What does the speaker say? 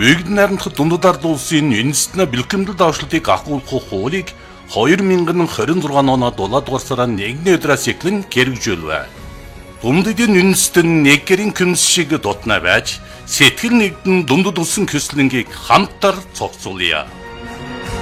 Бүгд найрамдах дундад ард улсын үндэстэн бэлтгэмдэл давшлуудыг агуулгах хуулийг 2026 оноо 7 дугаар сарын 1-ний өдрөөс эхлэн хэрэгжүүлвэ. Дундадын үндэстэн нэг гэрийн күмс шиг дутнаа байж сэтгэл нэгдэн дундад усан көслөнгийг хамтар цогцолъё.